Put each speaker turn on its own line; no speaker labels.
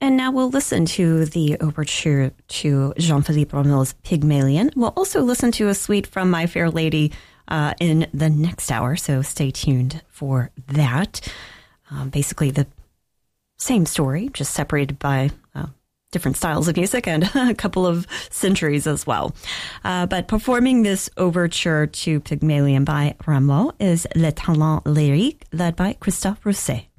And now we'll listen to the overture to Jean-Philippe Rameau's Pygmalion. We'll also listen to a suite from My Fair Lady in the next hour, so stay tuned for that. Basically the same story, just separated by different styles of music and a couple of centuries as well. But performing this overture to Pygmalion by Rameau is Le Talent Lyrique, led by Christophe Rousset.